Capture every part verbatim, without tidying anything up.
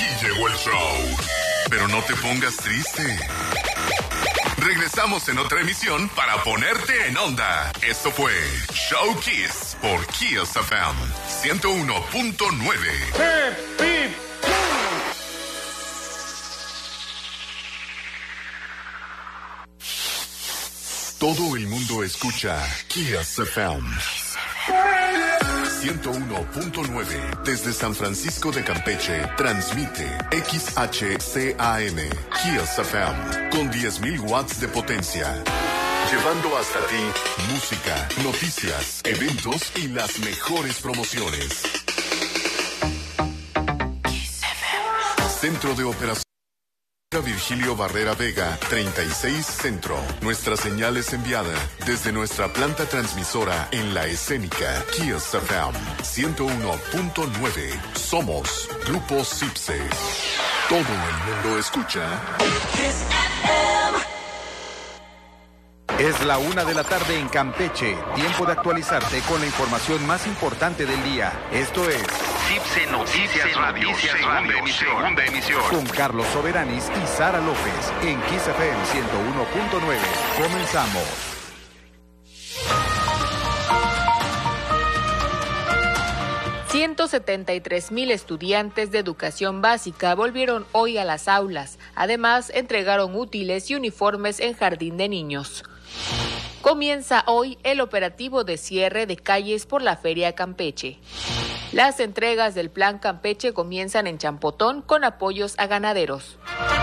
llegó el show. Pero no te pongas triste. Regresamos en otra emisión para ponerte en onda. Esto fue Show Kiss por Kiss F M ciento uno punto nueve. ¡Pip, pip! Todo el mundo escucha Kiss F M ciento uno punto nueve. Desde San Francisco de Campeche, transmite X H C A M, Kiss F M, con diez mil watts de potencia. Llevando hasta ti música, noticias, eventos y las mejores promociones. Centro de Operación Virgilio Barrera Vega, treinta y seis Centro. Nuestra señal es enviada desde nuestra planta transmisora en La Escénica, Kiss F M ciento uno punto nueve. Somos Grupo Cipse. Todo el mundo escucha Kiss F M. Es la una de la tarde en Campeche. Tiempo de actualizarte con la información más importante del día. Esto es Cipse Noticias Radio, Noticias segunda, Radio, emisión. segunda emisión. Con Carlos Soberanis y Sara López en Kiss F M ciento uno punto nueve. Comenzamos. ciento setenta y tres mil estudiantes de educación básica volvieron hoy a las aulas. Además, entregaron útiles y uniformes en jardín de niños. Comienza hoy el operativo de cierre de calles por la Feria Campeche. Las entregas del Plan Campeche comienzan en Champotón con apoyos a ganaderos.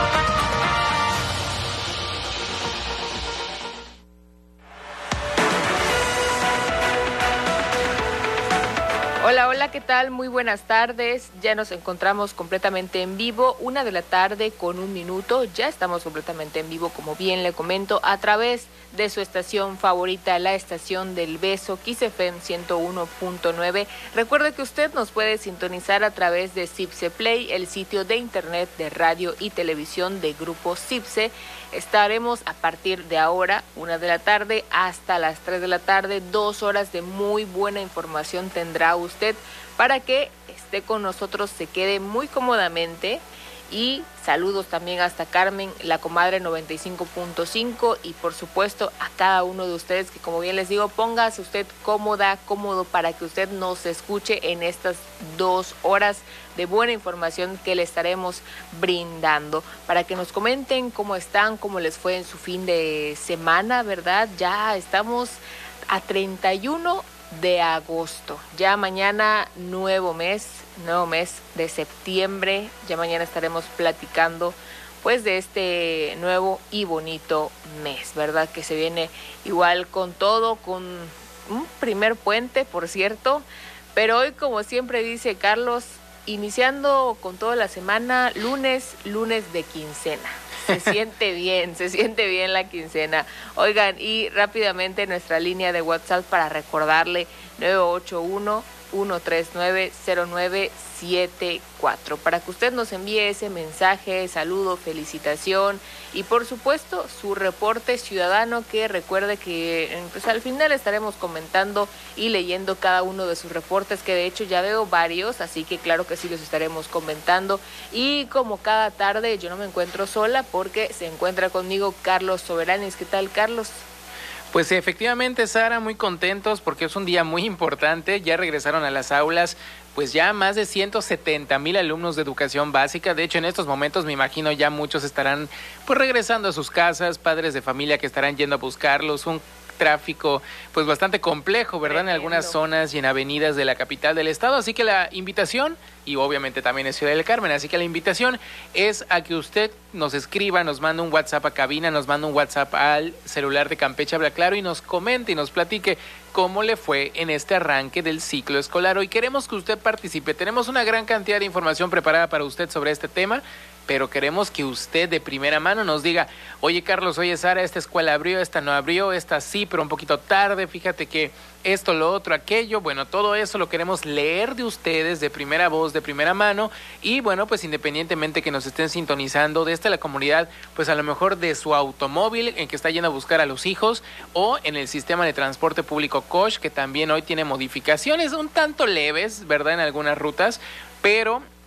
Hola, hola, ¿qué tal? Muy buenas tardes. Ya nos encontramos completamente en vivo, una de la tarde con un minuto. Ya estamos completamente en vivo, como bien le comento, a través de su estación favorita, la estación del beso, Kiss F M ciento uno punto nueve. Recuerde que usted nos puede sintonizar a través de Cipse Play, el sitio de internet de radio y televisión de Grupo Cipse. Estaremos a partir de ahora, una de la tarde, hasta las tres de la tarde. Dos horas de muy buena información tendrá usted para que esté con nosotros, se quede muy cómodamente. Y saludos también hasta Carmen, la comadre noventa y cinco punto cinco, y por supuesto a cada uno de ustedes que, como bien les digo, póngase usted cómoda, cómodo para que usted nos escuche en estas dos horas de buena información que le estaremos brindando, para que nos comenten cómo están, cómo les fue en su fin de semana, ¿verdad? Ya estamos a treinta y uno de agosto, ya mañana nuevo mes, nuevo mes de septiembre, ya mañana estaremos platicando pues de este nuevo y bonito mes, ¿verdad? Que se viene igual con todo, con un primer puente, por cierto, pero hoy, como siempre dice Carlos, iniciando con toda la semana, lunes, lunes de quincena. Se siente bien, se siente bien la quincena. Oigan, y rápidamente nuestra línea de WhatsApp para recordarle, nueve ocho uno, uno tres nueve, cero nueve siete cuatro, para que usted nos envíe ese mensaje, saludo, felicitación y por supuesto su reporte ciudadano, que recuerde que pues al final estaremos comentando y leyendo cada uno de sus reportes, que de hecho ya veo varios, así que claro que sí los estaremos comentando. Y como cada tarde yo no me encuentro sola porque se encuentra conmigo Carlos Soberanis. ¿Qué tal, Carlos? Pues efectivamente, Sara, muy contentos porque es un día muy importante. Ya regresaron a las aulas pues ya más de ciento setenta mil alumnos de educación básica. De hecho, en estos momentos me imagino ya muchos estarán pues regresando a sus casas, padres de familia que estarán yendo a buscarlos. Un tráfico pues bastante complejo, ¿verdad? Tremendo. En algunas zonas y en avenidas de la capital del estado, así que la invitación, y obviamente también en Ciudad del Carmen, así que la invitación es a que usted nos escriba, nos mande un WhatsApp a cabina, nos mande un WhatsApp al celular de Campeche Habla Claro y nos comente y nos platique cómo le fue en este arranque del ciclo escolar. Hoy queremos que usted participe, tenemos una gran cantidad de información preparada para usted sobre este tema, pero queremos que usted de primera mano nos diga, oye Carlos, oye Sara, esta escuela abrió, esta no abrió, esta sí, pero un poquito tarde, fíjate que esto, lo otro, aquello, bueno, todo eso lo queremos leer de ustedes de primera voz, de primera mano, y bueno, pues independientemente que nos estén sintonizando desde la comunidad, pues a lo mejor de su automóvil en que está yendo a buscar a los hijos, o en el sistema de transporte público Cosh, que también hoy tiene modificaciones un tanto leves, ¿verdad?, en algunas rutas, pero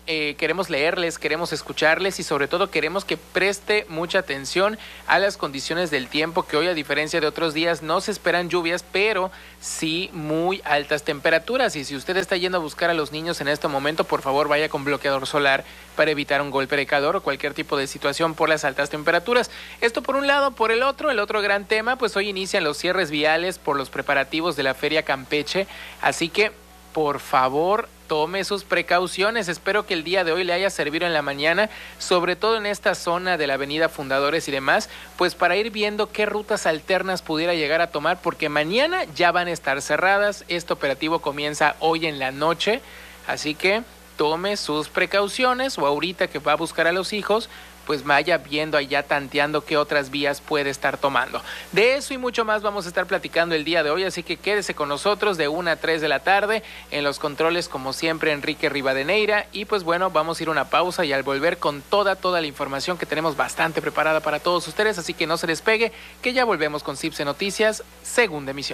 eh, queremos leerles, queremos escucharles y sobre todo queremos que preste mucha atención a las condiciones del tiempo, que hoy, a diferencia de otros días, no se esperan lluvias, pero sí muy altas temperaturas. Y si usted está yendo a buscar a los niños en este momento, por favor vaya con bloqueador solar para evitar un golpe de calor o cualquier tipo de situación por las altas temperaturas. Esto por un lado. Por el otro, el otro gran tema, pues hoy inician los cierres viales por los preparativos de la Feria Campeche, así que por favor tome sus precauciones. Espero que el día de hoy le haya servido en la mañana, sobre todo en esta zona de la Avenida Fundadores y demás, pues para ir viendo qué rutas alternas pudiera llegar a tomar, porque mañana ya van a estar cerradas. Este operativo comienza hoy en la noche, así que tome sus precauciones, o ahorita que va a buscar a los hijos, pues vaya viendo allá, tanteando qué otras vías puede estar tomando. De eso y mucho más vamos a estar platicando el día de hoy, así que quédese con nosotros de una a tres de la tarde. En los controles, como siempre, Enrique Rivadeneira. Y pues bueno, vamos a ir a una pausa y al volver con toda, toda la información que tenemos bastante preparada para todos ustedes, así que no se despegue, que ya volvemos con Cipse Noticias, segunda emisión.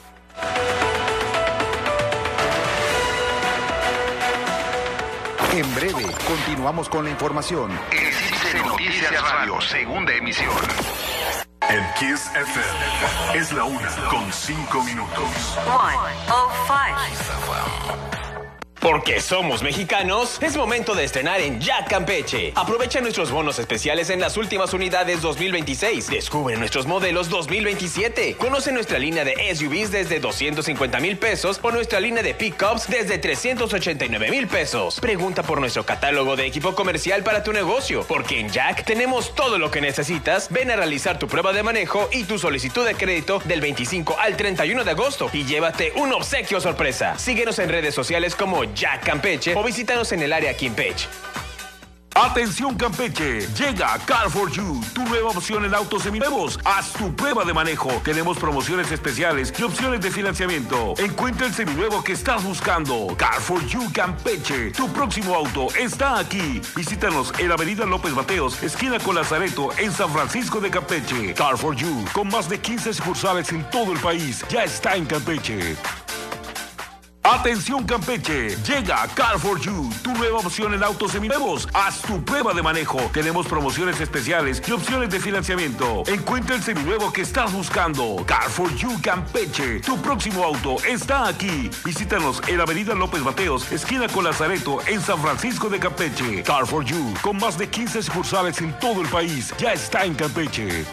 En breve, continuamos con la información. En Cipse Noticias Radio, segunda emisión. En Kiss F M es la una con cinco minutos. one oh five. Porque somos mexicanos, es momento de estrenar en Jack Campeche. Aprovecha nuestros bonos especiales en las últimas unidades dos mil veintiséis. Descubre nuestros modelos dos mil veintisiete. Conoce nuestra línea de S U Vs desde doscientos cincuenta mil pesos o nuestra línea de pickups desde trescientos ochenta y nueve mil pesos. Pregunta por nuestro catálogo de equipo comercial para tu negocio, porque en Jack tenemos todo lo que necesitas. Ven a realizar tu prueba de manejo y tu solicitud de crédito del veinticinco al treinta y uno de agosto y llévate un obsequio sorpresa. Síguenos en redes sociales como Jack Campeche o visítanos en el área Quimpech. Atención Campeche, llega Car for You, tu nueva opción en autos seminuevos. Haz tu prueba de manejo. Tenemos promociones especiales y opciones de financiamiento. Encuentra el seminuevo que estás buscando. Car for You Campeche, tu próximo auto está aquí. Visítanos en la Avenida López Mateos, esquina con Lazareto, en San Francisco de Campeche. Car for You, con más de quince sucursales en todo el país, ya está en Campeche. Atención Campeche, llega Car for You, tu nueva opción en autos seminuevos. Haz tu prueba de manejo. Tenemos promociones especiales y opciones de financiamiento. Encuentra el seminuevo que estás buscando. Car for You Campeche, tu próximo auto está aquí. Visítanos en la Avenida López Mateos, esquina con Lazareto, en San Francisco de Campeche. Car for You, con más de quince sucursales en todo el país, ya está en Campeche.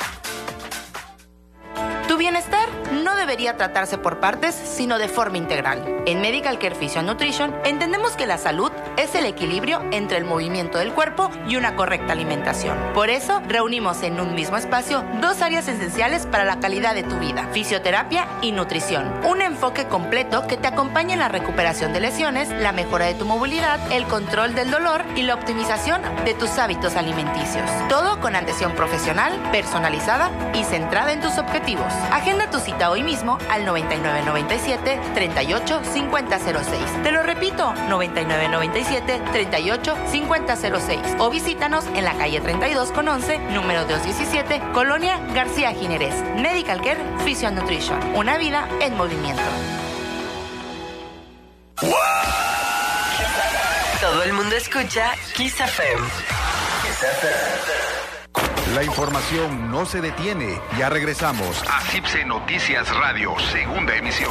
Tu bienestar no debería tratarse por partes, sino de forma integral. En Medical Care Physio Nutrition entendemos que la salud es el equilibrio entre el movimiento del cuerpo y una correcta alimentación. Por eso, reunimos en un mismo espacio dos áreas esenciales para la calidad de tu vida: fisioterapia y nutrición. Un enfoque completo que te acompaña en la recuperación de lesiones, la mejora de tu movilidad, el control del dolor y la optimización de tus hábitos alimenticios. Todo con atención profesional, personalizada y centrada en tus objetivos. Agenda tu cita hoy mismo al noventa y nueve noventa y siete, treinta y ocho, cincuenta cero seis. Te lo repito, noventa y nueve noventa y siete, treinta y ocho, cincuenta cero seis. O visítanos en la calle treinta y dos con once, número doscientos diecisiete, Colonia García Jiménez. Medical Care Physio Nutrition. Una vida en movimiento. Todo el mundo escucha Kiss F M. Kiss F M. La información no se detiene. Ya regresamos a Cipse Noticias Radio, segunda emisión.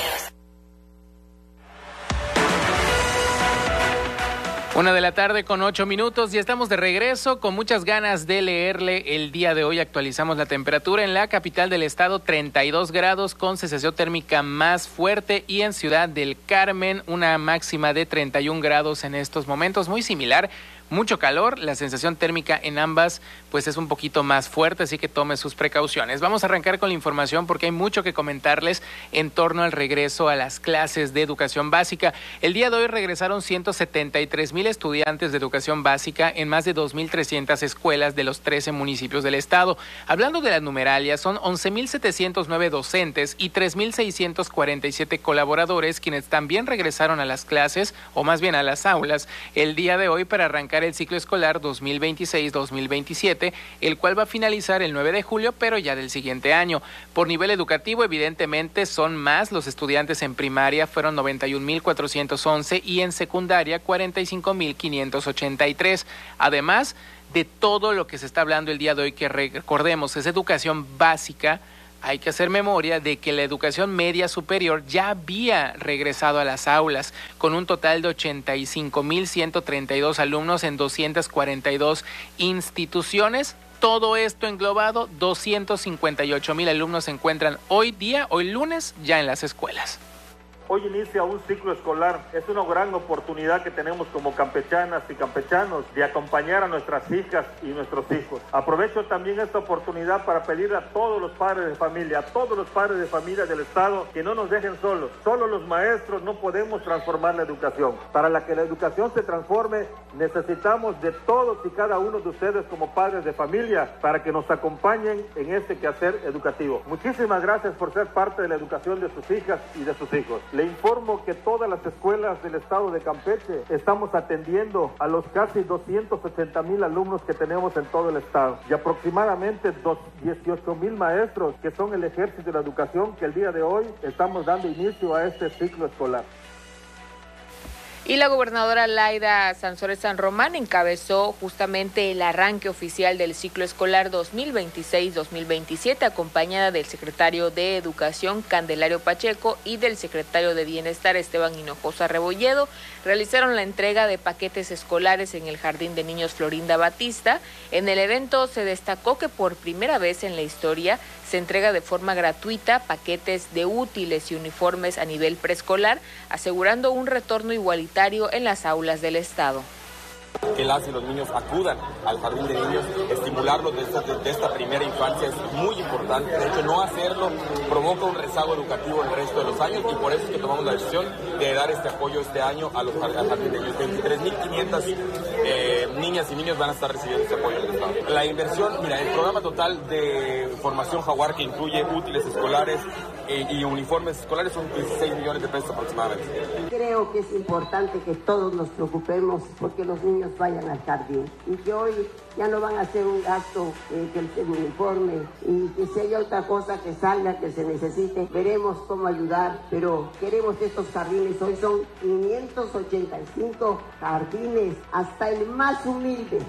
Una de la tarde con ocho minutos y estamos de regreso con muchas ganas de leerle. El día de hoy actualizamos la temperatura en la capital del estado, treinta y dos grados con sensación térmica más fuerte, y en Ciudad del Carmen una máxima de treinta y un grados en estos momentos, muy similar. Mucho calor, la sensación térmica en ambas pues es un poquito más fuerte, así que tome sus precauciones. Vamos a arrancar con la información porque hay mucho que comentarles en torno al regreso a las clases de educación básica. El día de hoy regresaron ciento setenta y tres mil estudiantes de educación básica en más de dos mil trescientas escuelas de los trece municipios del estado. Hablando de las numeralias, son once mil setecientos nueve docentes y tres mil seiscientos cuarenta y siete colaboradores quienes también regresaron a las clases, o más bien a las aulas, el día de hoy para arrancar arrancar el ciclo escolar dos mil veintiséis dos mil veintisiete, el cual va a finalizar el nueve de julio, pero ya del siguiente año. Por nivel educativo, evidentemente, son más los estudiantes en primaria, fueron noventa y un mil cuatrocientos once, y en secundaria cuarenta y cinco mil quinientos ochenta y tres. Además de todo lo que se está hablando el día de hoy, que recordemos es educación básica, hay que hacer memoria de que la educación media superior ya había regresado a las aulas con un total de ochenta y cinco mil ciento treinta y dos alumnos en doscientas cuarenta y dos instituciones. Todo esto englobado, doscientos cincuenta y ocho mil alumnos se encuentran hoy día, hoy lunes, ya en las escuelas. Hoy inicia un ciclo escolar. Es una gran oportunidad que tenemos como campechanas y campechanos de acompañar a nuestras hijas y nuestros hijos. Aprovecho también esta oportunidad para pedir a todos los padres de familia, a todos los padres de familia del Estado, que no nos dejen solos. Solo los maestros no podemos transformar la educación. Para la que la educación se transforme, necesitamos de todos y cada uno de ustedes como padres de familia para que nos acompañen en este quehacer educativo. Muchísimas gracias por ser parte de la educación de sus hijas y de sus hijos. Le informo que todas las escuelas del estado de Campeche estamos atendiendo a los casi doscientos ochenta mil alumnos que tenemos en todo el estado y aproximadamente dieciocho mil maestros que son el ejército de la educación, que el día de hoy estamos dando inicio a este ciclo escolar. Y la gobernadora Laida Sansores San Román encabezó justamente el arranque oficial del ciclo escolar dos mil veintiséis dos mil veintisiete, acompañada del secretario de Educación, Candelario Pacheco, y del secretario de Bienestar, Esteban Hinojosa Rebolledo. Realizaron la entrega de paquetes escolares en el Jardín de Niños Florinda Batista. En el evento se destacó que por primera vez en la historia se entrega de forma gratuita paquetes de útiles y uniformes a nivel preescolar, asegurando un retorno igualitario en las aulas del estado. Que las y los niños acudan al jardín de niños, estimularlos de esta, de esta primera infancia es muy importante. De hecho, no hacerlo provoca un rezago educativo el resto de los años, y por eso es que tomamos la decisión de dar este apoyo este año a los al jardín de niños. veintitrés mil quinientas eh, niñas y niños van a estar recibiendo este apoyo del Estado. La inversión, mira, el programa total de formación Jaguar, que incluye útiles escolares eh, y uniformes escolares, son dieciséis millones de pesos aproximadamente. Creo que es importante que todos nos preocupemos porque los niños vayan al jardín, y que hoy ya no van a hacer un gasto eh, que el uniforme, y que si hay otra cosa que salga, que se necesite, veremos cómo ayudar, pero queremos estos jardines. Hoy son quinientos ochenta y cinco jardines, hasta el más humilde.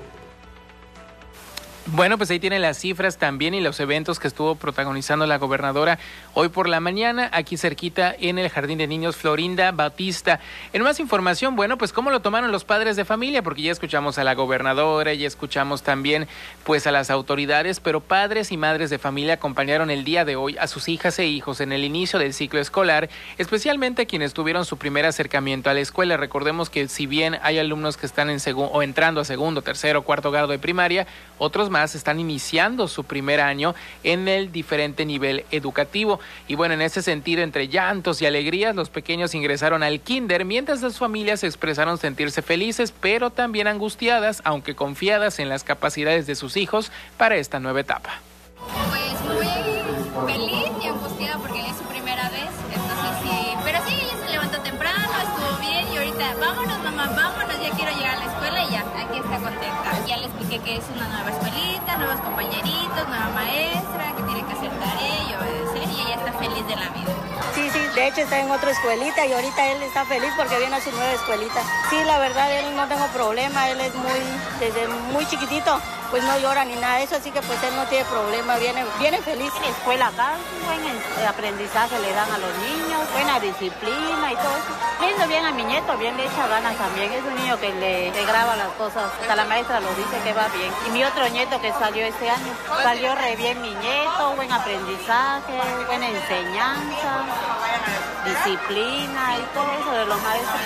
Bueno, pues ahí tienen las cifras también y los eventos que estuvo protagonizando la gobernadora hoy por la mañana, aquí cerquita en el Jardín de Niños Florinda Batista. En más información, bueno, pues cómo lo tomaron los padres de familia, porque ya escuchamos a la gobernadora, ya escuchamos también pues a las autoridades, pero padres y madres de familia acompañaron el día de hoy a sus hijas e hijos en el inicio del ciclo escolar, especialmente quienes tuvieron su primer acercamiento a la escuela. Recordemos que si bien hay alumnos que están en segundo o entrando a segundo, tercero, cuarto grado de primaria, otros más están iniciando su primer año en el diferente nivel educativo. Y bueno, en ese sentido, entre llantos y alegrías, los pequeños ingresaron al kinder, mientras las familias expresaron sentirse felices, pero también angustiadas, aunque confiadas en las capacidades de sus hijos para esta nueva etapa. Pues muy feliz y angustiada porque es su primera vez, entonces sí, pero sí, ella se levantó temprano, estuvo bien, y ahorita vámonos mamá, vámonos, ya quiero llegar a la escuela, y ya, aquí está contenta. Ya le expliqué que es una nueva escuelita, nuevos compañeritos, nueva maestra, que tiene que hacer tarea y obedecer, y ella está feliz de la vida. Sí, sí, de hecho está en otra escuelita y ahorita él está feliz porque viene a su nueva escuelita. Sí, la verdad, él no tengo problema, él es muy, desde muy chiquitito, pues no llora ni nada de eso, así que pues él no tiene problema, viene, viene feliz. En la escuela acá, buen aprendizaje le dan a los niños, buena disciplina y todo eso. Le hizo bien a mi nieto, bien le echa ganas también, es un niño que le, le graba las cosas, hasta la maestra lo dice que va bien. Y mi otro nieto que salió este año, salió re bien mi nieto, buen aprendizaje, buena enseñanza, disciplina y todo eso de los maestros.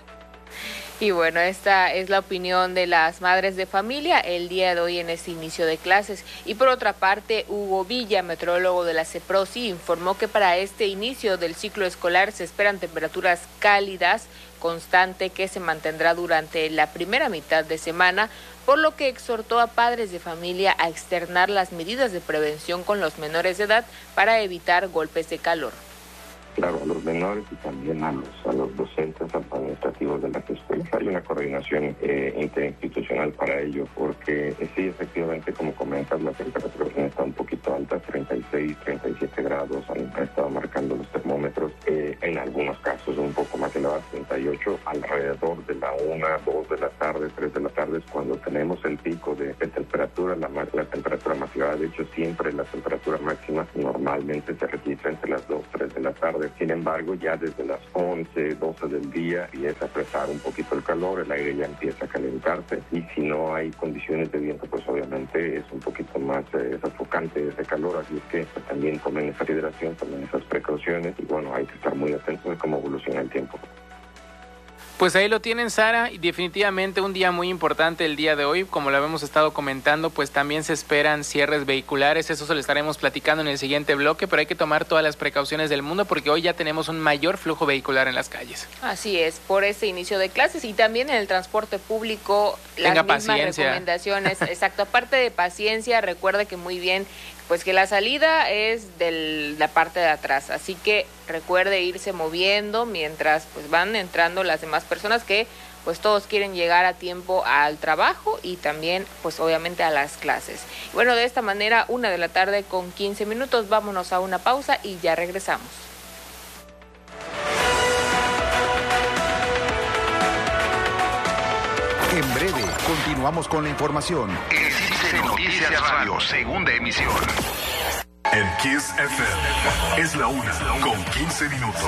Y bueno, esta es la opinión de las madres de familia el día de hoy en este inicio de clases. Y por otra parte, Hugo Villa, meteorólogo de la CEPROSI, informó que para este inicio del ciclo escolar se esperan temperaturas cálidas, constante, que se mantendrá durante la primera mitad de semana, por lo que exhortó a padres de familia a externar las medidas de prevención con los menores de edad para evitar golpes de calor. claro, a los menores y también a los, a los docentes administrativos de las escuelas. Hay una coordinación eh, interinstitucional para ello, porque eh, sí, efectivamente, como comentas, la temperatura está un poquito alta, treinta y seis, treinta y siete grados, han, han estado marcando los termómetros, eh, en algunos casos un poco más elevados, treinta y ocho, alrededor de la una, dos de la tarde, tres de la tarde, es cuando tenemos el pico de, de temperatura, la, la temperatura más elevada. De hecho, siempre la temperatura máxima normalmente se registra entre las dos, tres de la tarde. Sin embargo, ya desde las once, doce del día empieza a apresar un poquito el calor, el aire ya empieza a calentarse, y si no hay condiciones de viento, pues obviamente es un poquito más eh, sofocante ese calor, así es que pues, también tomen esa consideración, tomen esas precauciones, y bueno, hay que estar muy atentos de cómo evoluciona el tiempo. Pues ahí lo tienen, Sara, y definitivamente un día muy importante el día de hoy. Como lo habíamos estado comentando, pues también se esperan cierres vehiculares, eso se lo estaremos platicando en el siguiente bloque, pero hay que tomar todas las precauciones del mundo porque hoy ya tenemos un mayor flujo vehicular en las calles. Así es, por ese inicio de clases y también en el transporte público, las Tenga mismas paciencia. recomendaciones. Exacto, aparte de paciencia, recuerde que muy bien, pues que la salida es de la parte de atrás, así que recuerde irse moviendo mientras pues van entrando las demás personas, que pues todos quieren llegar a tiempo al trabajo y también pues obviamente a las clases. Bueno, de esta manera, una de la tarde con quince minutos, vámonos a una pausa y ya regresamos. En breve, continuamos con la información. Existe Noticias Radio, segunda emisión. En Kiss F M es la una con quince minutos.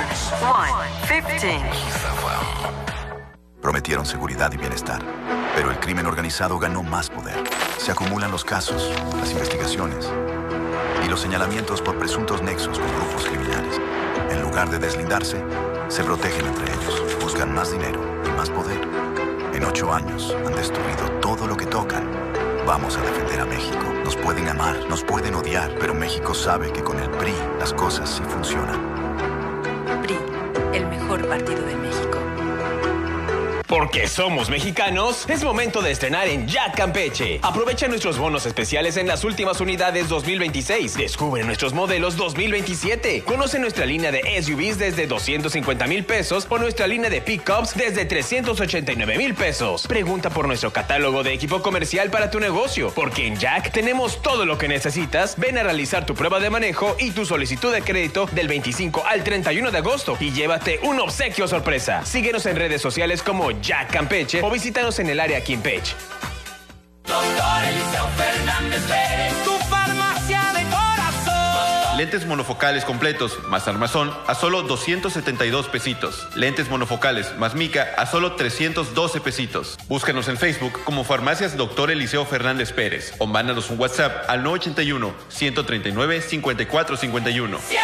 Prometieron seguridad y bienestar, pero el crimen organizado ganó más poder. Se acumulan los casos, las investigaciones y los señalamientos por presuntos nexos con grupos criminales. En lugar de deslindarse, se protegen entre ellos, buscan más dinero y más poder. En ocho años han destruido todo lo que tocan. Vamos a defender a México. Nos pueden amar, nos pueden odiar, pero México sabe que con el P R I las cosas sí funcionan. P R I, el mejor partido de México. Porque somos mexicanos, es momento de estrenar en Jack Campeche. Aprovecha nuestros bonos especiales en las últimas unidades dos mil veintiséis. Descubre nuestros modelos dos mil veintisiete. Conoce nuestra línea de S U Vs desde doscientos cincuenta mil pesos o nuestra línea de pickups desde trescientos ochenta y nueve mil pesos. Pregunta por nuestro catálogo de equipo comercial para tu negocio, porque en Jack tenemos todo lo que necesitas. Ven a realizar tu prueba de manejo y tu solicitud de crédito del veinticinco al treinta y uno de agosto y llévate un obsequio sorpresa. Síguenos en redes sociales como Jack Campeche o visítanos en el área Quimpech. Doctor Eliseo Fernández Pérez, tu farmacia de corazón. Lentes monofocales completos más armazón a solo doscientos setenta y dos pesitos. Lentes monofocales más mica a solo trescientos doce pesitos. Búscanos en Facebook como Farmacias Doctor Eliseo Fernández Pérez o mándanos un WhatsApp al nueve ocho uno, uno tres nueve, cinco cuatro cinco uno.